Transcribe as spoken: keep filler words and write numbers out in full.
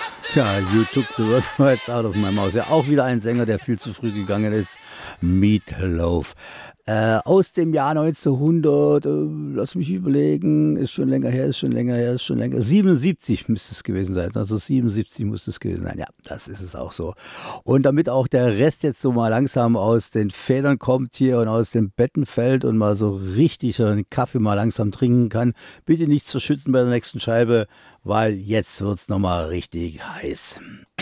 Tja, You took the words out of my mouth. Ja, auch wieder ein Sänger, der viel zu früh gegangen ist. Meatloaf. Äh, aus dem Jahr neunzehnhundert, äh, lass mich überlegen, ist schon länger her, ist schon länger her, ist schon länger. siebenundsiebzig müsste es gewesen sein. Also siebenundsiebzig muss es gewesen sein. Ja, das ist es auch so. Und damit auch der Rest jetzt so mal langsam aus den Federn kommt hier und aus den Betten fällt und mal so richtig einen Kaffee mal langsam trinken kann, bitte nicht zerschütten bei der nächsten Scheibe, weil jetzt wird's nochmal richtig heiß.